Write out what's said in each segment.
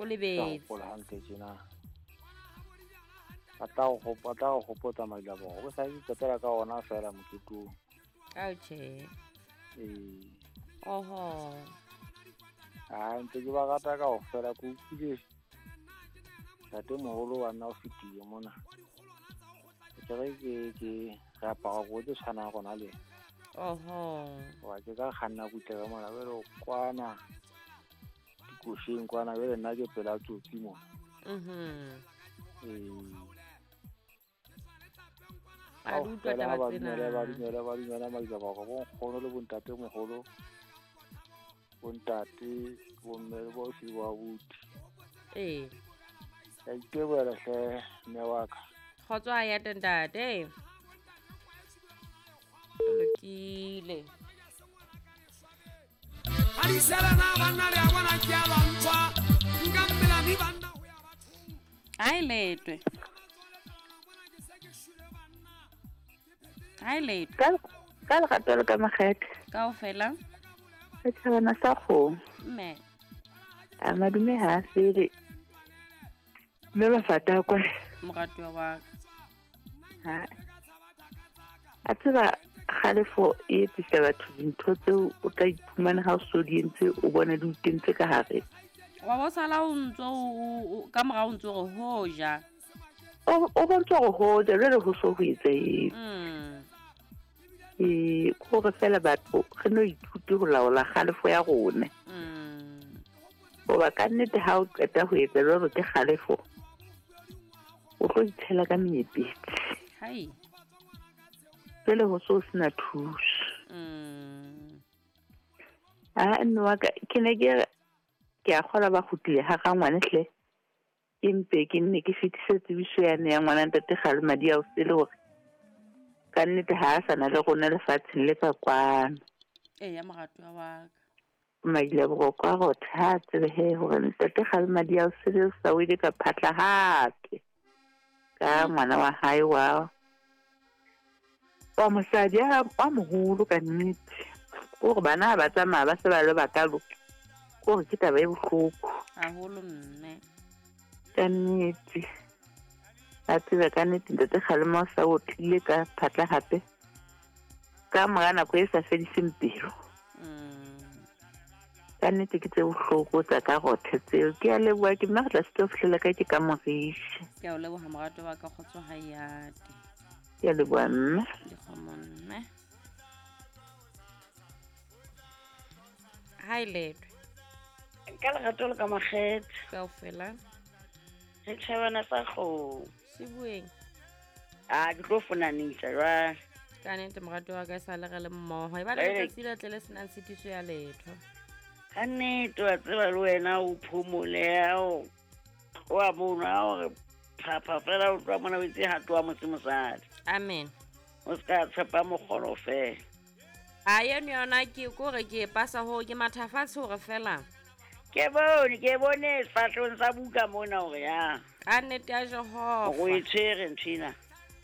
o lebetse gopola hantle tjena ata go gopotsa mailabogo o sa ipetela ka ona fela moketong ouche oho ntse ke ba gata ka go fela ko utlwile tate mogolo wa nna o fetile mona ke apara go tse tshwana gona le wa ke ka kganna kutlega mona bele o kwana dikošeng kwana bele nna ke pela tsotsi mo a di utlwa taba tsena ba dumela mailabogo bo nkgono le bontate mogolo bontate bomme le bosi ba buti ka iteboela hle mme wa ka kgotswa ya tentate lokile ai letwe ka legatelo ka makgethe ka o fela se tšhabana sa kgong mme a madume ha a sele mme ba fata kwa moratuwa wa ka a tseba kgalefo e etsisa batho dintho tseo o tla iphumana ha o so di entse o bona di utentse ka gare wa bo sala o ntso ka mora o ntso go hoja o bontse go hoja jwale ho so ho etseng gore fela batho re no ithute go laola kgalefo ya rone goba ka nnete ha o qeta ho etsa jwalo ke kgalefo o tlo itshela ka meepetse jwale ho so sena thuso nne wa ka ke ne ke a kgola ba gotile ga ga ngwane hle empe ke nne ke fetise tsebiso yane ya ngwana ntate Kgalemadi a o sele gore ka nnete ha a sana le rona lefatsheng le ka kwano ya moratuwa wa ka Mailabogo kwa go tha tsebe he gore ntate Kgalemadi a o sele sa wele ka phatla hape ka ngwana wa hae wa mosadi wa mogolo ka nnete gore bana ba tsamaya ba se ba le bakalo gore ke taba e bohloko haholo mme ka nnete a tsebe ka nnete ntate Kgalema o sa o tlile ka phatla gape ka mora nako e sa fediseng pelo ka nnete ke tse bohloko tsa ka gothe tseo ke a leboa ke nna go tla se tlo fitlhela ka ke ka moriši ke a o leboga moratuwa wa ka kgotso ha yate ke a leboa mme dikgomonne hai letwe ka legatelo ka makgethe ka o fela se tšhabana sa kgong se bueng ke tlo fonanisa jwale ka nnete moratuwa wa ka e sa le re le mmogo e ba le letsatsi le tle le senang setiso ya letho ka nnete wa tseba le wena o phomole ao o a bona gore phapha fela o tloa mona o itse hatoa mosadi amen o se ka tshepa mogolo fela a yone yona ke kore ke pasa ho ke mathafatshe hore fela ke bone sefatlhong sa buka mona gore ya ka nnete ya Jehova go e tshwere nthina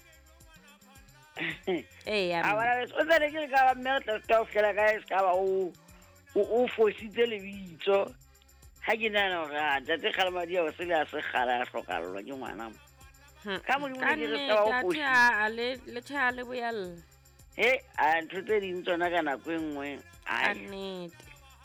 ya a bona o tsene ke le ka ba mme re tla se ka o fitlhela ka e se ka ba o fositse lebitso ha ke nana gore ntate Kgalemadi o se le a se gala a tlhokalelwa ke ngwana mo ka modimo ne ke re sa ba o fositse le tšha le boyalla a ntho tse ding tsona ka nako e nngwe ka nnete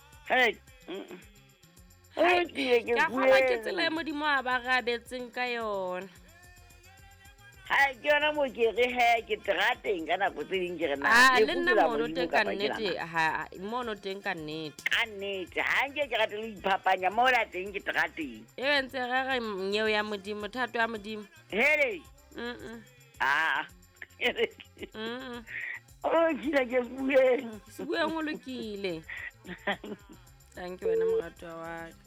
ka kgona ke tsela e modimo a ba rabetseng ka yona ke yona mo ke re ke terateng ka nako tse ding ke re le nna mono teng ka nnete mono teng ka nnete ha nke ke rate le iphapanya mo la teng ke terateng e ntse re re nyeo ya modimo thato ya modimo hele kila ke bueng se bueng o lokile thank you wena moratuwa wa ka